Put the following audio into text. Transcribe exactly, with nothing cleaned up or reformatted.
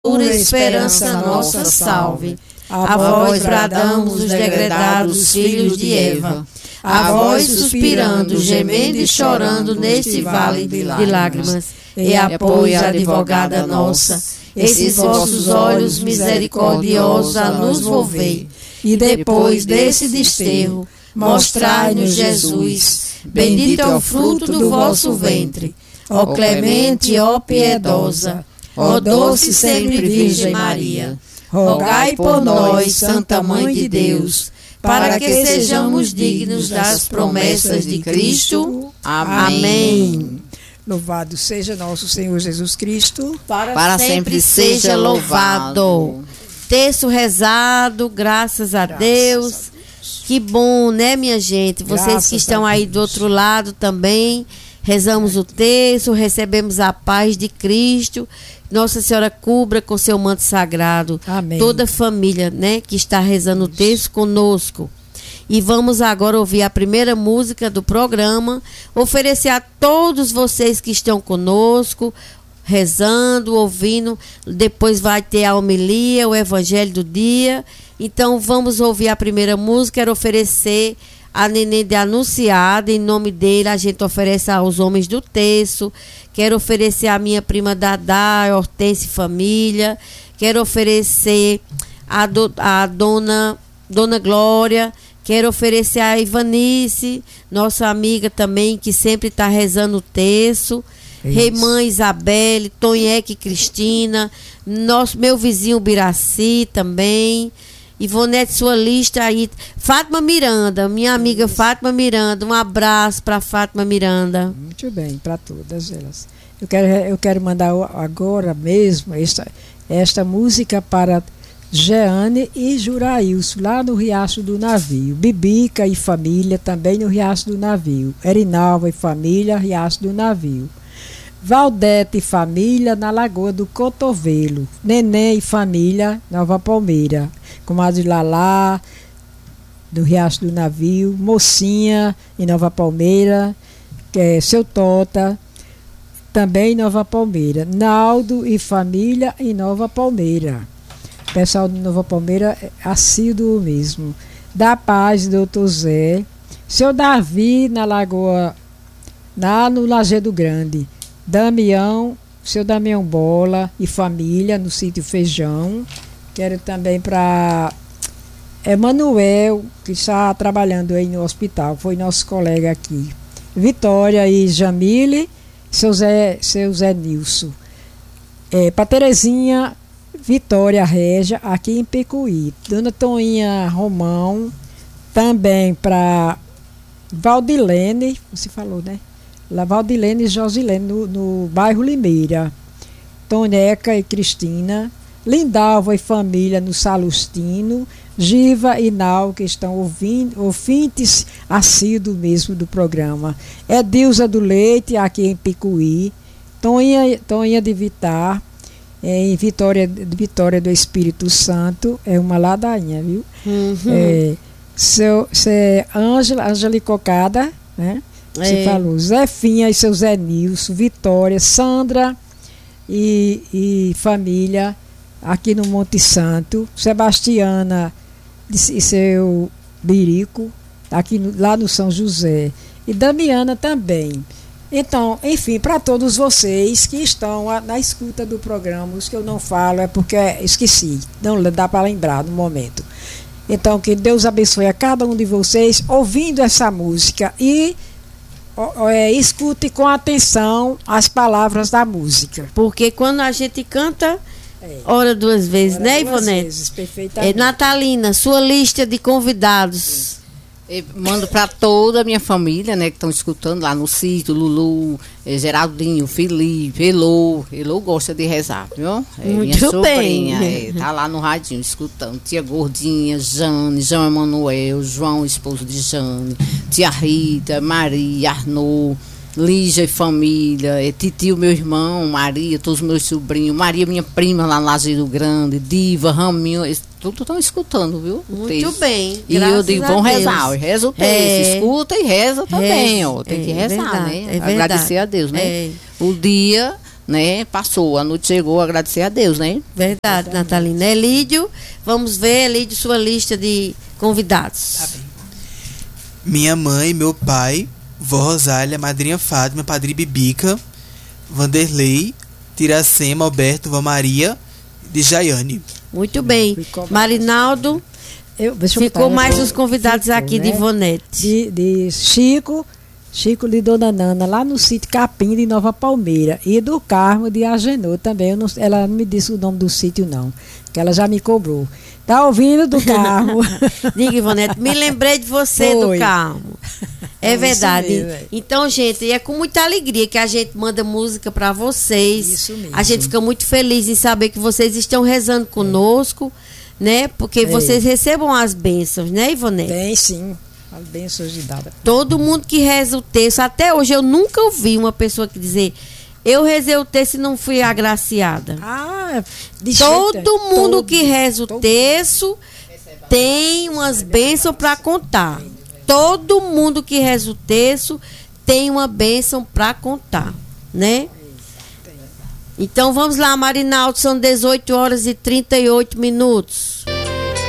pura esperança nossa salve. A vós bradamos os degredados filhos de Eva. A vós suspirando, gemendo e chorando neste vale de lágrimas. E apoio, advogada nossa, esses vossos olhos misericordiosos a nos volvei. E depois desse desterro, mostrai-nos Jesus. Bendito é o fruto do vosso ventre. Ó clemente, ó piedosa, ó doce sempre Virgem Maria, rogai por nós, Santa Mãe de Deus, para que sejamos dignos das promessas de Cristo. Amém. Louvado seja nosso Senhor Jesus Cristo. Para, para sempre, sempre seja louvado. Terço rezado, graças a, graças Deus. a Deus. Que bom, né, minha gente? Vocês graças que estão aí do outro lado também. Rezamos o terço, recebemos a paz de Cristo. Nossa Senhora cubra com seu manto sagrado. Amém. Toda a família, né, que está rezando Isso. o terço conosco. E vamos agora ouvir a primeira música do programa. Oferecer a todos vocês que estão conosco, rezando, ouvindo. Depois vai ter a homilia, o evangelho do dia. Então vamos ouvir a primeira música. Quero oferecer a Neném de Anunciada, em nome dele a gente oferece aos homens do terço. Quero oferecer a minha prima Dadá, Hortense Família. Quero oferecer a, do, a dona, dona Glória. Quero oferecer a Ivanice, nossa amiga também, que sempre está rezando o terço. Reimã Isabelle, Tonheque Cristina, nosso, meu vizinho Biraci também. Ivonete, sua lista aí. Fátima Miranda, minha amiga Isso. Fátima Miranda. Um abraço para Fátima Miranda. Muito bem, para todas elas. Eu quero, eu quero mandar agora mesmo esta, esta música para Jeane e Jurailson, lá no Riacho do Navio. Bibica e família, também no Riacho do Navio. Erinalva e família, Riacho do Navio. Valdete e família, na Lagoa do Cotovelo. Neném e família, Nova Palmeira. Comadre Lalá, do Riacho do Navio. Mocinha, em Nova Palmeira. Que é Seu Tota, também em Nova Palmeira. Naldo e família, em Nova Palmeira. Pessoal de Nova Palmeira é assíduo mesmo. Da Paz, doutor Zé. Seu Davi, na Lagoa, lá no Lajeado Grande. Damião, seu Damião Bola e família no sítio Feijão. Quero também para Emanuel, que está trabalhando aí no hospital, foi nosso colega aqui. Vitória e Jamile, seu Zé, seu Zé Nilson. É, para Terezinha, Vitória Régia, aqui em Picuí. Dona Toninha Romão, também para Valdilene, você falou, né? La Valdilene e Josilene, no, no bairro Limeira. Toneca e Cristina. Lindalva e família no Salustino. Giva e Nau, que estão ouvindo, ouvintes assíduos mesmo do programa. Edilza do Leite, aqui em Picuí. Toninha, Toninha de Vitar, em Vitória, Vitória do Espírito Santo. É uma ladainha, viu? Uhum. É, seu, seu Ângela, Ângela Cocada, né? Você é. falou, Zefinha e seu Zé Nilson, Vitória, Sandra e, e família aqui no Monte Santo, Sebastiana e seu Birico, aqui no, lá no São José, e Damiana também. Então, enfim, para todos vocês que estão a, na escuta do programa, os que eu não falo é porque esqueci, não dá para lembrar no momento. Então, que Deus abençoe a cada um de vocês ouvindo essa música e É, escute com atenção as palavras da música. Porque quando a gente canta, é. ora duas vezes, ora né, duas Ivonete? Vezes, perfeitamente. É, Natalina, sua lista de convidados. Eu mando para toda a minha família, né, que estão escutando lá no sítio, Lulu, eh, Geraldinho, Felipe, Elô. Elô gosta de rezar, viu? É, minha sobrinha, é, tá lá no radinho escutando. Tia Gordinha, Jane, João Emanuel, João, esposo de Jane, tia Rita, Maria, Arnô, Lígia e família, é, Titio, meu irmão, Maria, todos os meus sobrinhos, Maria, minha prima lá no Lajeado Grande, Diva, Raminho, tudo estão escutando, viu? Muito bem. E eu digo, vão rezar, reza o texto, é, escuta e reza também, reza, ó. Tem é, que rezar, verdade, né? É agradecer a Deus, né? É. O dia né? Passou, a noite chegou, agradecer a Deus, né? Verdade, Natalina. Elídio, vamos ver, Elídio, sua lista de convidados. Tá bem. Minha mãe, meu pai, vó Rosália, madrinha Fátima, padrinho Bibica, Vanderlei, Tiracema, Alberto, vó Maria, de Jaiane. Muito bem. Marinaldo, eu, deixa eu ficou botar, mais eu, os convidados ficou, aqui né? de Ivonete. De, de Chico, Chico de Dona Nana, lá no sítio Capim de Nova Palmeira. E do Carmo de Agenor também. Eu não, ela não me disse o nome do sítio, não. Que ela já me cobrou. Tá ouvindo, do Carmo? Diga, Ivonete, me lembrei de você, Foi. do Carmo. É, É verdade. isso mesmo, é. Então, gente, é com muita alegria que a gente manda música para vocês. Isso mesmo. A gente fica muito feliz em saber que vocês estão rezando conosco, né? Porque É. vocês recebam as bênçãos, né, Ivonete? Tem sim. As bênçãos de dada. Todo mundo que reza o texto, até hoje eu nunca ouvi uma pessoa que dizer, eu rezei o texto e não fui agraciada. Ah, de Todo jeito, mundo todo, que reza o todo. texto tem umas bênçãos para contar. Todo mundo que reza o texto tem uma bênção para contar, né? Então vamos lá, Marinaldo, são dezoito horas e trinta e oito minutos.